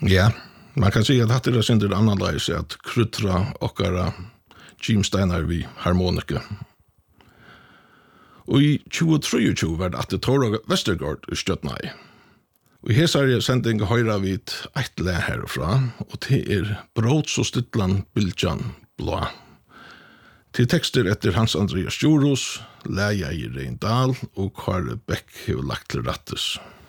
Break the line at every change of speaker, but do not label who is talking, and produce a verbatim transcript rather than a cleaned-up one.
Ja, man kan säga att det är synd det annorlunda att krydra och Jim Steiner vid harmonika. Og i tjue tjuetre var det at det Tora Vestergaard i Stjøtnei. Og i hesar sending høyra vi et le herfra, og det er Bråts og Stytland Bildjan Blå. Til tekster etter Hans Andreas Djurus, Leia i Reindal og Kare Beck har lagt til rattes.